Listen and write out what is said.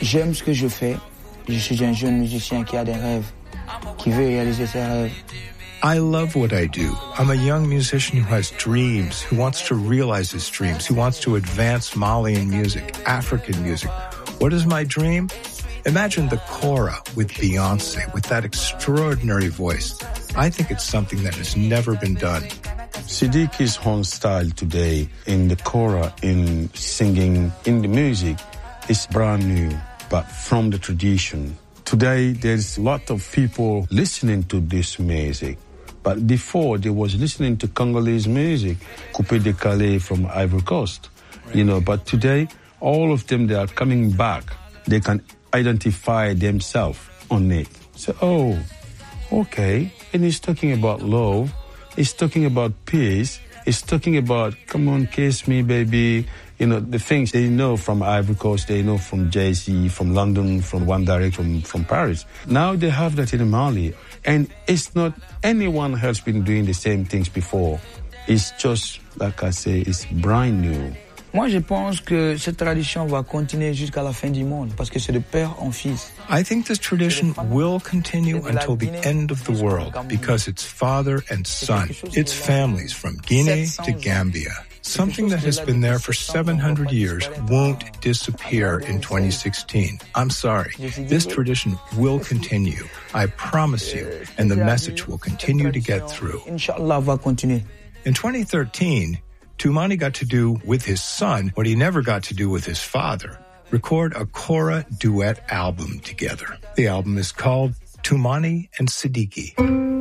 J'aime ce que je fais. Je suis un jeune musicien qui a des rêves, qui veut réaliser ses rêves. I love what I do. I'm a young musician who has dreams, who wants to realize his dreams, who wants to advance Malian music, African music. What is my dream? Imagine the Kora with Beyonce, with that extraordinary voice. I think it's something that has never been done. Sidiki's own style today in the Kora, in singing, in the music, is brand new, but from the tradition. Today, there's a lot of people listening to this music. But before, they was listening to Congolese music, Coupé Décalé from Ivory Coast, But today, all of them, they are coming back. They can identify themselves on it. So, okay. And he's talking about love. He's talking about peace. He's talking about, come on, kiss me, baby. The things they know from Ivory Coast, they know from Jay-Z, from London, from One Direction, from Paris. Now they have that in Mali. And it's not anyone has been doing the same things before. It's just, like I say, it's brand new. Moi, je pense que cette tradition va continuer jusqu'à la fin du monde parce que c'est de père en fils. I think this tradition will continue until the end of the world because it's father and son. It's families from Guinea to Gambia. Something that has been there for 700 years won't disappear in 2016. I'm sorry. This tradition will continue. I promise you. And the message will continue to get through. Inshallah va continuer. In 2013, Toumani got to do with his son what he never got to do with his father. Record a Kora duet album together. The album is called Toumani and Sidiki.